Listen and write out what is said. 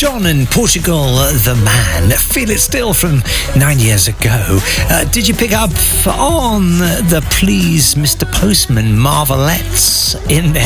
John and Portugal, the Man. Feel It Still from 9 years ago. Did you pick up on the Please Mr. Postman Marvelettes in there?